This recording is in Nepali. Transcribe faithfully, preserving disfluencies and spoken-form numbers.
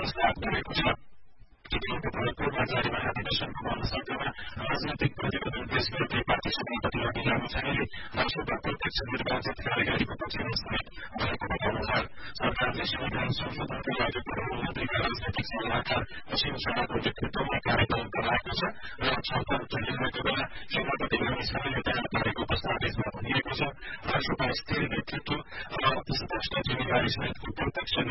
प्रस्ताव गरेको छ। टिकाउको भरतपुरमा जारी महाधिवेशनको महासभामा राजनैतिक प्रतिवेदन पेश गर्दै पार्टी सभापति अघि लामो छानेले राष्ट्रपति प्रत्यक्ष निर्वाचित कार्यकारीको पक्षमा समेत रहेको बताउनुभयो। सरकारले संविधान संशोधनको लागि प्रधानमन्त्रीका राजनैतिक सल्लाहकार असीम शर्माको नेतृत्वमा कार्यकाल बनाएको छ र छलफल चलिरहेको बेला सभापति मानिसहरूले तयार पारेको दस्तावेजमा भनिएको छ राष्ट्रको स्थिर नेतृत्व र स्पष्ट जिम्मेवारी सहितको प्रत्यक्ष